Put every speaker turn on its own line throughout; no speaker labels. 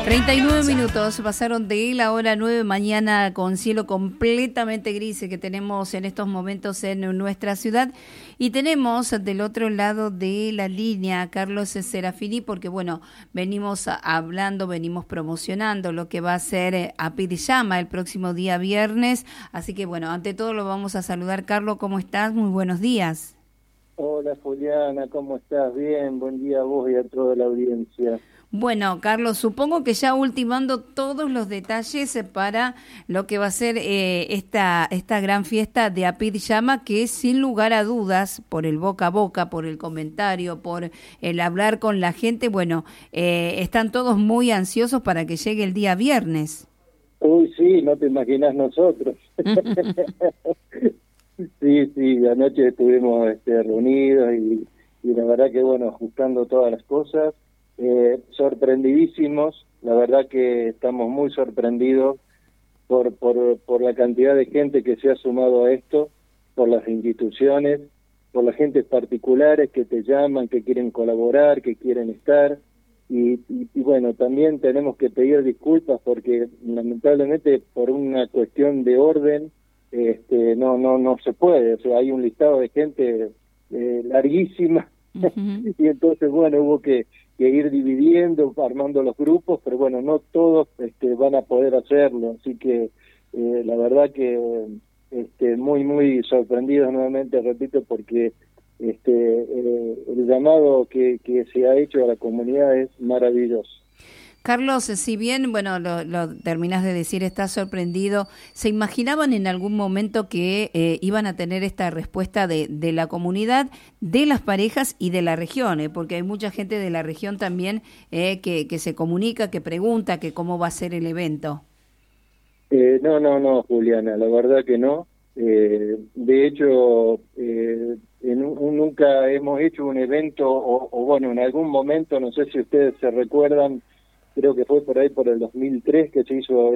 39 minutos pasaron de la hora 9 mañana con cielo completamente gris que tenemos en estos momentos en nuestra ciudad, y tenemos del otro lado de la línea a Carlos Serafini porque bueno, venimos hablando, venimos promocionando lo que va a ser APID Llama el próximo día viernes, así que bueno, ante todo lo vamos a saludar. Carlos, ¿cómo estás? Muy buenos días.
Hola Juliana, ¿cómo estás? Bien, buen día a vos y a toda la audiencia.
Bueno, Carlos, supongo que ya ultimando todos los detalles para lo que va a ser esta gran fiesta de APID Llama, que sin lugar a dudas, por el boca a boca, por el comentario, por el hablar con la gente, bueno, están todos muy ansiosos para que llegue el día viernes.
Uy, sí, no te imaginas nosotros. Sí, anoche estuvimos reunidos y la verdad que bueno, ajustando todas las cosas. Sorprendidísimos, la verdad que estamos muy sorprendidos por la cantidad de gente que se ha sumado a esto, por las instituciones, por las gentes particulares que te llaman, que quieren colaborar, que quieren estar, y bueno, también tenemos que pedir disculpas porque lamentablemente por una cuestión de orden no se puede, o sea, hay un listado de gente larguísima. Uh-huh. Y entonces bueno, hubo que ir dividiendo, armando los grupos, pero bueno, no todos van a poder hacerlo, así que la verdad que muy sorprendidos nuevamente, repito, porque el llamado que se ha hecho a la comunidad es maravilloso.
Carlos, si bien, bueno, lo terminás de decir, estás sorprendido, ¿se imaginaban en algún momento que iban a tener esta respuesta de la comunidad, de las parejas y de la región? Porque hay mucha gente de la región también que se comunica, que pregunta que cómo va a ser el evento.
No, Juliana, la verdad que no. De hecho, nunca hemos hecho un evento, o bueno, en algún momento, no sé si ustedes se recuerdan, creo que fue por ahí por el 2003 que se hizo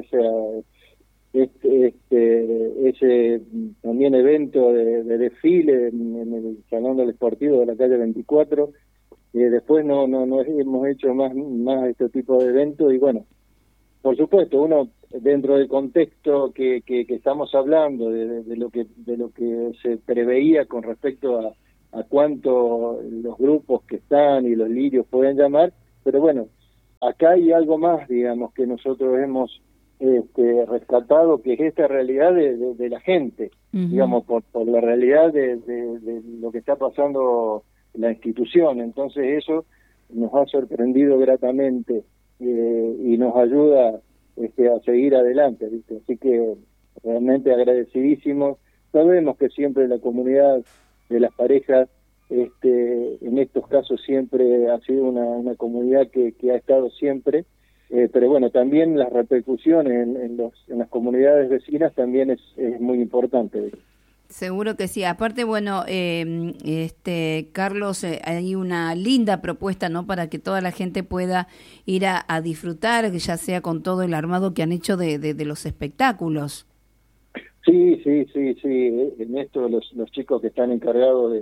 ese también evento de desfile en el Salón del Esportivo de la calle 24. Después no hemos hecho más este tipo de eventos, y bueno, por supuesto, uno dentro del contexto que estamos hablando de lo que se preveía con respecto a cuánto los grupos que están y los lirios pueden llamar, pero bueno, acá hay algo más, digamos, que nosotros hemos rescatado, que es esta realidad de la gente, uh-huh. Digamos, por la realidad de lo que está pasando en la institución. Entonces eso nos ha sorprendido gratamente y nos ayuda a seguir adelante, ¿viste? Así que realmente agradecidísimos. Sabemos que siempre la comunidad de las parejas en estos casos siempre ha sido una comunidad que ha estado siempre, pero bueno, también las repercusiones en las comunidades vecinas también es muy importante.
Seguro que sí. Aparte, bueno, Carlos, hay una linda propuesta, ¿no? Para que toda la gente pueda ir a disfrutar, ya sea con todo el armado que han hecho de los espectáculos.
Sí. En esto los chicos que están encargados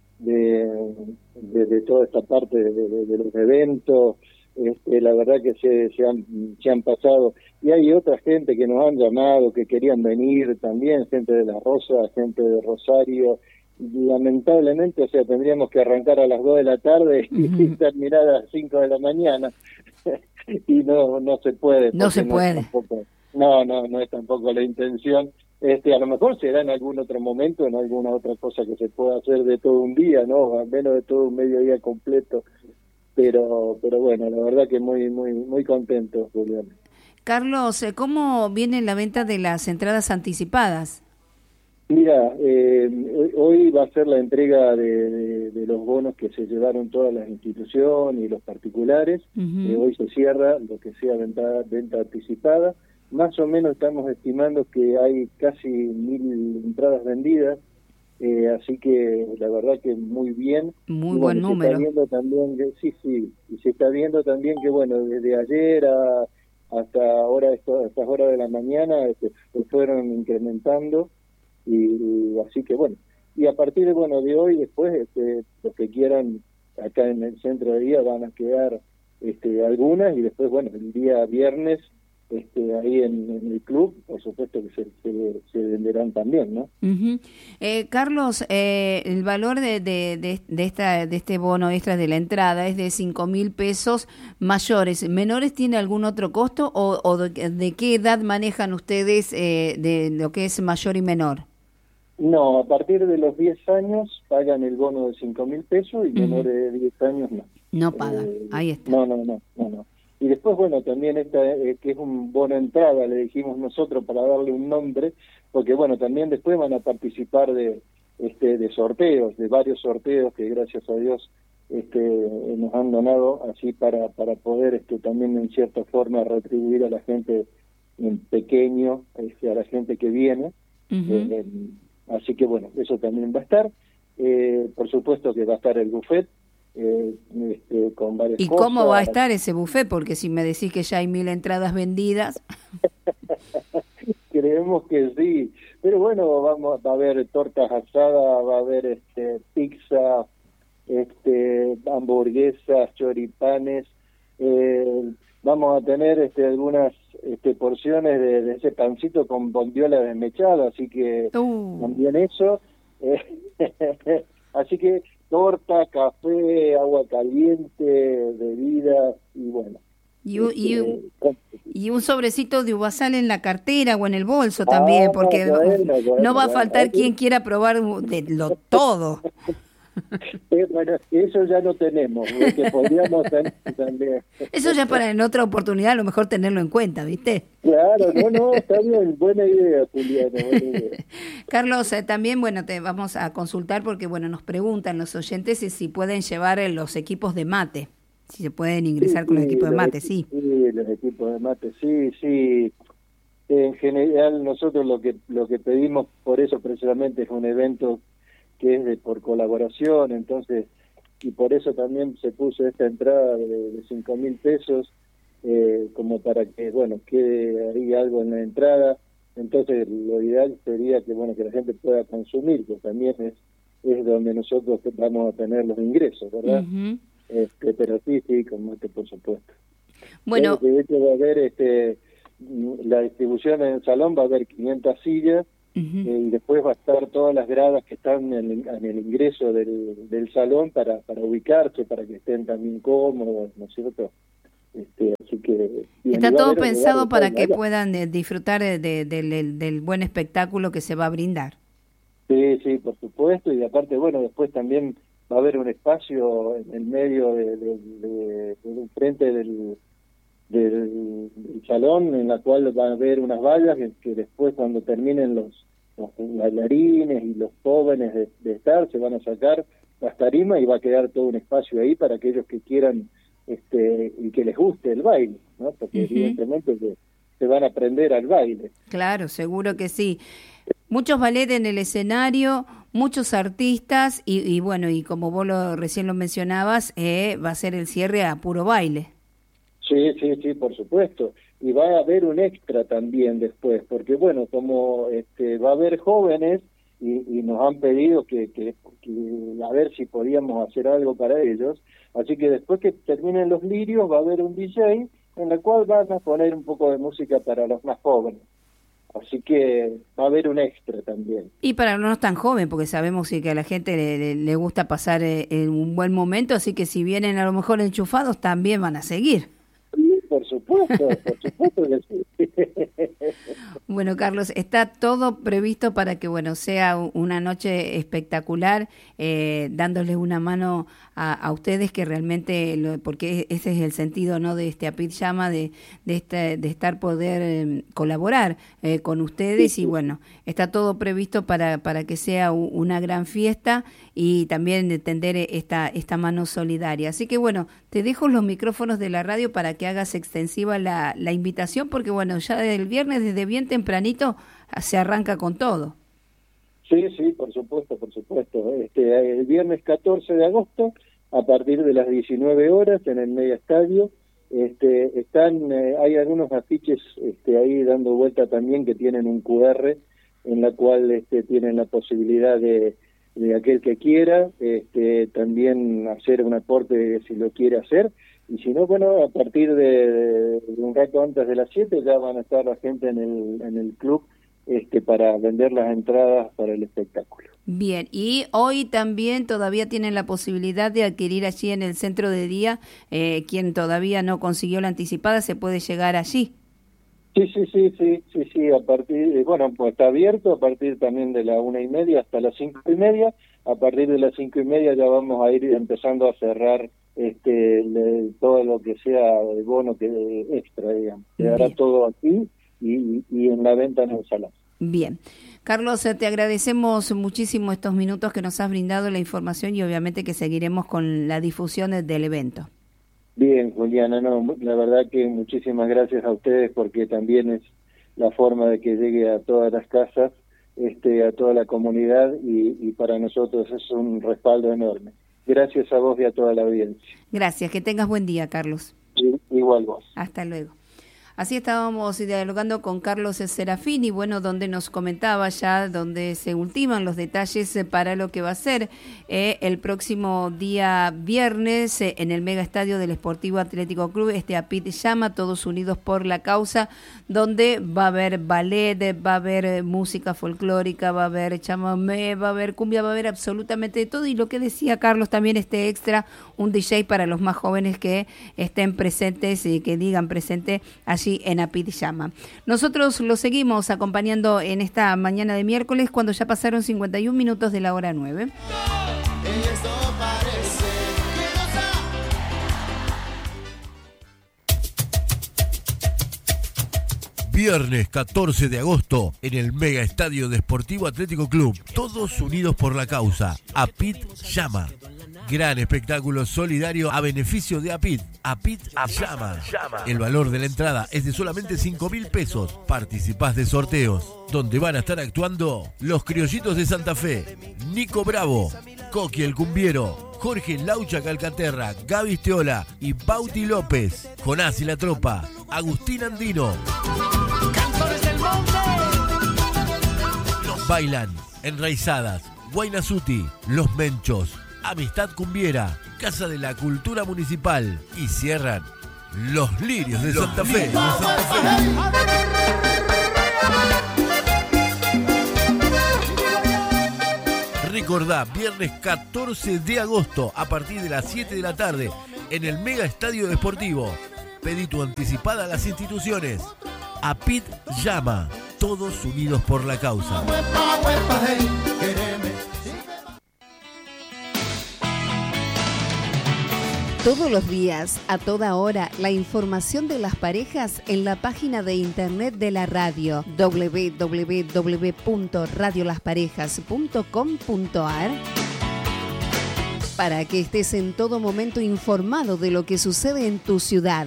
de toda esta parte de los eventos, la verdad que se han pasado, y hay otra gente que nos han llamado, que querían venir también, gente de La Rosa, gente de Rosario. Lamentablemente, o sea, tendríamos que arrancar a las 2 de la tarde y terminar a las 5 de la mañana y no se puede.
No se puede.
No es tampoco la intención. A lo mejor será en algún otro momento, en alguna otra cosa que se pueda hacer de todo un día, ¿no? Al menos de todo un mediodía completo. Pero bueno, la verdad que muy contento, Julián.
Carlos, ¿cómo viene la venta de las entradas anticipadas?
Mira, hoy va a ser la entrega de los bonos que se llevaron todas las instituciones y los particulares. Uh-huh. Hoy se cierra lo que sea venta anticipada. Más o menos estamos estimando que hay casi 1.000 entradas vendidas. Así que la verdad que muy bien.
Muy buen número.
Se está viendo también y se está viendo también que bueno, desde ayer hasta ahora, estas horas de la mañana se fueron incrementando, y así que bueno, y a partir de hoy después los que quieran acá en el centro de día van a quedar algunas, y después, bueno, el día viernes ahí en el club, por supuesto que se venderán también, ¿no?
Uh-huh. Carlos, el valor de este bono extra de la entrada es de 5.000 pesos mayores. ¿Menores tiene algún otro costo o de qué edad manejan ustedes de lo que es mayor y menor?
No, a partir de los 10 años pagan el bono de 5.000 pesos y menores de 10 años no.
No pagan, ahí está.
No. Y después, bueno, también que es un bono entrada, le dijimos nosotros para darle un nombre, porque bueno, también después van a participar de sorteos, de varios sorteos que gracias a Dios nos han donado así para poder también en cierta forma retribuir a la gente en pequeño, a la gente que viene. Así que bueno, eso también va a estar. Por supuesto que va a estar el buffet. Con varias
¿Y
cosas.
cómo va a estar ese buffet? Porque si me decís que ya hay 1.000 entradas vendidas.
Creemos que sí, pero bueno, va a haber tortas asadas, va a haber pizza, hamburguesas, choripanes, vamos a tener algunas porciones de ese pancito con bondiola desmechada, así que también eso. Así que torta, café, agua caliente, bebidas y bueno.
Y un sobrecito de uvasal en la cartera o en el bolso también, porque no va a faltar quien quiera probar todo.
Bueno, eso ya no tenemos, que podríamos tener también.
Eso ya para en otra oportunidad a lo mejor tenerlo en cuenta, ¿viste?
Claro, no, está bien, buena idea, Juliana, buena idea.
Carlos, también, bueno, te vamos a consultar porque, bueno, nos preguntan los oyentes si pueden llevar los equipos de mate, si se pueden ingresar con los equipos de mate, sí.
Sí, los equipos de mate, sí. En general, nosotros lo que pedimos por eso precisamente es un evento que es por colaboración, entonces, y por eso también se puso esta entrada de 5.000 pesos, como para que, bueno, quede ahí algo en la entrada. Entonces, lo ideal sería que, bueno, que la gente pueda consumir, que también es donde nosotros vamos a tener los ingresos, ¿verdad? Uh-huh. Pero sí, con mate, por supuesto.
Bueno,
de hecho va a haber la distribución en el salón, va a haber 500 sillas. Y después va a estar todas las gradas que están en el ingreso del salón para ubicarse, para que estén también cómodos, ¿no es cierto? Así que
está todo pensado para que puedan disfrutar del buen espectáculo que se va a brindar.
Sí, por supuesto, y aparte, bueno, después también va a haber un espacio en el medio del frente del salón, en la cual va a haber unas vallas que después, cuando terminen los bailarines y los jóvenes de estar, se van a sacar las tarimas y va a quedar todo un espacio ahí para aquellos que quieran y que les guste el baile, ¿no? Porque evidentemente que se van a aprender al baile.
Claro, seguro que sí. Muchos ballet en el escenario, muchos artistas y bueno, y como vos recién lo mencionabas, va a ser el cierre a puro baile.
Sí, por supuesto. Y va a haber un extra también después, porque bueno, como va a haber jóvenes y nos han pedido que a ver si podíamos hacer algo para ellos, así que después que terminen los lirios va a haber un DJ en la cual van a poner un poco de música para los más jóvenes. Así que va a haber un extra también.
Y para no tan joven, porque sabemos que a la gente le gusta pasar un buen momento, así que si vienen a lo mejor enchufados también van a seguir.
Por supuesto que sí.
Bueno, Carlos, está todo previsto para que, bueno, sea una noche espectacular, dándoles una mano a ustedes que realmente, porque ese es el sentido, ¿no?, de este APID Llama, de estar poder colaborar con ustedes y bueno, está todo previsto para que sea una gran fiesta y también tender esta mano solidaria. Así que bueno, te dejo los micrófonos de la radio para que hagas extensiva la invitación, porque bueno, ya el viernes desde bien tempranito se arranca con todo.
Sí, por supuesto. El viernes 14 de agosto, a partir de las 19 horas, en el Media Estadio, hay algunos afiches ahí dando vuelta también que tienen un QR, en la cual tienen la posibilidad de de aquel que quiera, también hacer un aporte si lo quiere hacer, y si no, bueno, a partir de un rato antes de las 7 ya van a estar la gente en el club para vender las entradas para el espectáculo.
Bien, y hoy también todavía tienen la posibilidad de adquirir allí en el centro de día, quien todavía no consiguió la anticipada, se puede llegar allí.
Sí, a partir, pues está abierto a partir también de la 1:30 hasta las 5:30, a partir de las 5:30 ya vamos a ir empezando a cerrar todo lo que sea de bono que extra, digamos, quedará todo aquí y en la venta en el salón.
Bien. Carlos, te agradecemos muchísimo estos minutos que nos has brindado la información y obviamente que seguiremos con la difusión del evento.
Bien, Juliana, la verdad que muchísimas gracias a ustedes porque también es la forma de que llegue a todas las casas, a toda la comunidad y para nosotros es un respaldo enorme. Gracias a vos y a toda la audiencia.
Gracias, que tengas buen día, Carlos.
Igual vos.
Hasta luego. Así estábamos dialogando con Carlos Serafini, donde nos comentaba ya, donde se ultiman los detalles para lo que va a ser el próximo día viernes en el Mega Estadio del Sportivo Atlético Club, APIT Llama, Todos Unidos por la Causa, donde va a haber ballet, va a haber música folclórica, va a haber chamamé, va a haber cumbia, va a haber absolutamente de todo, y lo que decía Carlos también, extra, un DJ para los más jóvenes que estén presentes y que digan presente allí en APIT Llama. Nosotros lo seguimos acompañando en esta mañana de miércoles cuando ya pasaron 51 minutos de la hora 9.
Viernes 14 de agosto en el Mega Estadio de Sportivo Atlético Club. Todos unidos por la causa. APIT Llama. Gran espectáculo solidario a beneficio de APIT. APIT Llama. El valor de la entrada es de solamente 5.000 pesos. Participás de sorteos, donde van a estar actuando los Criollitos de Santa Fe, Nico Bravo, Coqui el Cumbiero, Jorge Laucha Calcaterra, Gaby Teola y Bauti López, Jonás y la Tropa, Agustín Andino.
Cantores del monte.
Nos bailan Enraizadas, Guayna Suti, Los Menchos, Amistad Cumbiera, Casa de la Cultura Municipal y cierran Los Lirios de Santa Fe. Recordá, viernes 14 de agosto a partir de las 7 de la tarde en el Mega Estadio Deportivo. Pedí tu anticipada a las instituciones. APIT Llama, todos unidos por la causa.
Todos los días, a toda hora, la información de las parejas en la página de internet de la radio www.radiolasparejas.com.ar para que estés en todo momento informado de lo que sucede en tu ciudad.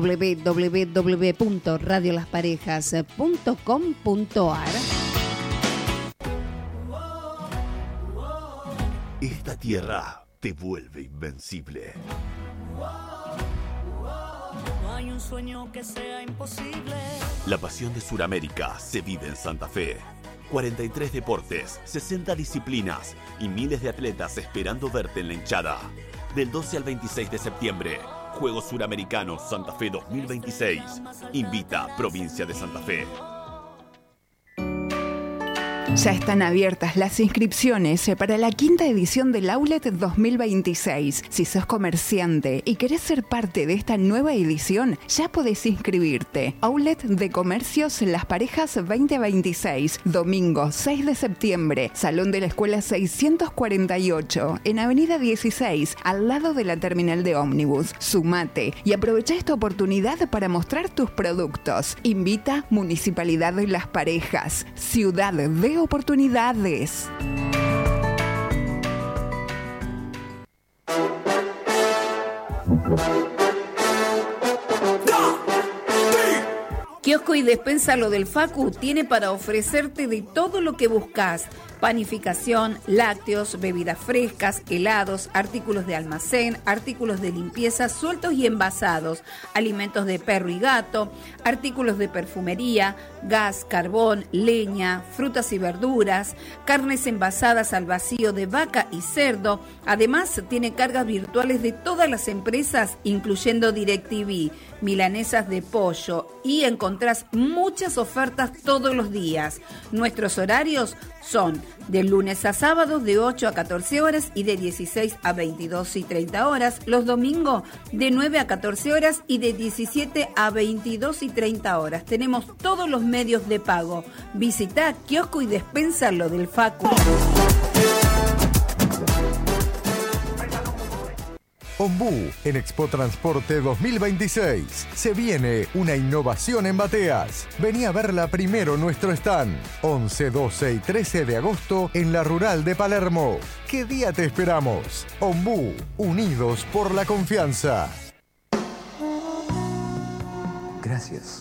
www.radiolasparejas.com.ar.
Esta tierra te vuelve invencible.
No hay un sueño que sea imposible.
La pasión de Sudamérica se vive en Santa Fe. 43 deportes, 60 disciplinas y miles de atletas esperando verte en la hinchada. Del 12 al 26 de septiembre, Juegos Suramericanos Santa Fe 2026. Invita Provincia de Santa Fe.
Ya están abiertas las inscripciones para la quinta edición del Outlet 2026. Si sos comerciante y querés ser parte de esta nueva edición, ya podés inscribirte. Outlet de Comercios Las Parejas 2026, domingo 6 de septiembre, Salón de la Escuela 648, en Avenida 16, al lado de la terminal de ómnibus. Sumate y aprovecha esta oportunidad para mostrar tus productos. Invita Municipalidad de Las Parejas, ciudad de oportunidades.
Kiosco y Despensa Lo del Facu tiene para ofrecerte de todo lo que buscas. Panificación, lácteos, bebidas frescas, helados, artículos de almacén, artículos de limpieza sueltos y envasados, alimentos de perro y gato, artículos de perfumería, gas, carbón, leña, frutas y verduras, carnes envasadas al vacío de vaca y cerdo. Además, tiene cargas virtuales de todas las empresas, incluyendo DirecTV, milanesas de pollo, y encontrás muchas ofertas todos los días. Nuestros horarios son de lunes a sábados de 8 a 14 horas y de 16 a 22 y 30 horas. Los domingos de 9 a 14 horas y de 17 a 22 y 30 horas. Tenemos todos los medios de pago. Visita Kiosco y Despensa Lo del Facu.
Ombú en Expo Transporte 2026. Se viene una innovación en bateas. Vení a verla primero en nuestro stand. 11, 12 y 13 de agosto en la Rural de Palermo. ¿Qué día te esperamos? Ombú, unidos por la confianza.
Gracias.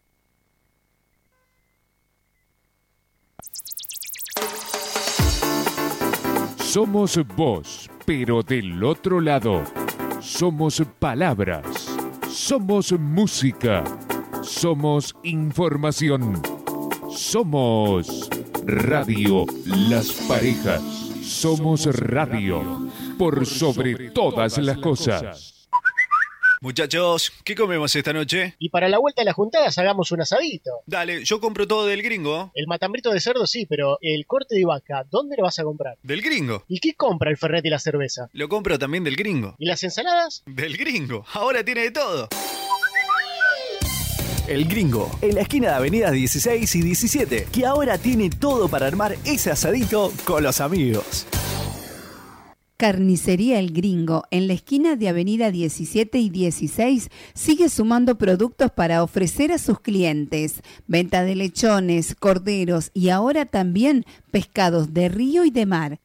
Somos vos, pero del otro lado. Somos palabras. Somos música. Somos información. Somos Radio Las Parejas. Somos radio. Por sobre todas las cosas.
Muchachos, ¿qué comemos esta noche?
Y para la vuelta de las juntadas hagamos un asadito.
Dale, yo compro todo del Gringo.
El matambrito de cerdo sí, pero el corte de vaca, ¿dónde lo vas a comprar?
Del Gringo.
¿Y qué compra el Fernet y la cerveza?
Lo compro también del Gringo.
¿Y las ensaladas?
Del Gringo. Ahora tiene de todo.
El Gringo, en la esquina de Avenida 16 y 17, que ahora tiene todo para armar ese asadito con los amigos.
Carnicería El Gringo, en la esquina de Avenida 17 y 16, sigue sumando productos para ofrecer a sus clientes. Venta de lechones, corderos y ahora también pescados de río y de mar.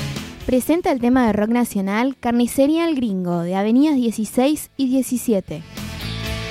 Presenta el tema de rock nacional Carnicería El Gringo, de Avenidas 16 y 17.